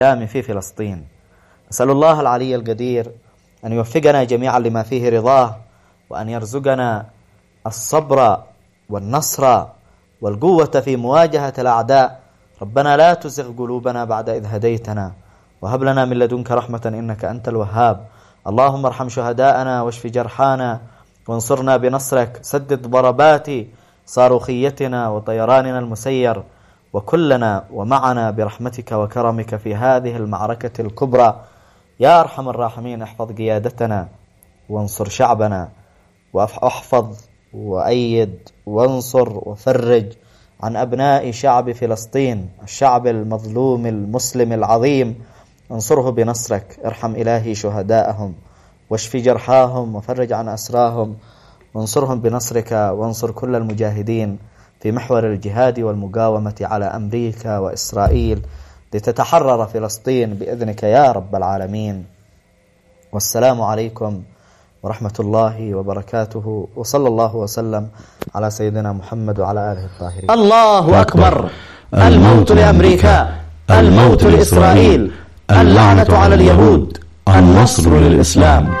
في فلسطين. نسأل الله العلي القدير أن يوفقنا جميعا لما فيه رضاه، وأن يرزقنا الصبر والنصر والقوة في مواجهة الأعداء. ربنا لا تزغ قلوبنا بعد إذ هديتنا، وهب لنا من لدنك رحمة إنك أنت الوهاب. اللهم ارحم شهداءنا واشف جرحانا، وانصرنا بنصرك. سدد ضربات صاروخيتنا وطيراننا المسير، وكلنا ومعنا برحمتك وكرمك في هذه المعركة الكبرى يا أرحم الراحمين. احفظ قيادتنا وانصر شعبنا، واحفظ وأيد وانصر وفرج عن أبناء شعب فلسطين، الشعب المظلوم المسلم العظيم. انصره بنصرك. ارحم إلهي شهداءهم واشف جرحاهم وفرج عن أسراهم، وانصرهم بنصرك، وانصر كل المجاهدين في محور الجهاد والمقاومة على أمريكا وإسرائيل لتتحرر فلسطين بإذنك يا رب العالمين. والسلام عليكم ورحمة الله وبركاته، وصلى الله وسلم على سيدنا محمد وعلى آله الطاهرين. الله أكبر. الموت لأمريكا، الموت لإسرائيل، اللعنة على اليهود، النصر للإسلام.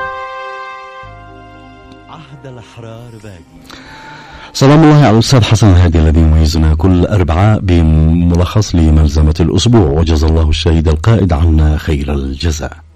عهد الأحرار باقي. سلام الله على الأستاذ حسن الهادي الذي يميزنا كل أربعاء بملخص لملزمة الأسبوع، وجزا الله الشهيد القائد عنا خير الجزاء.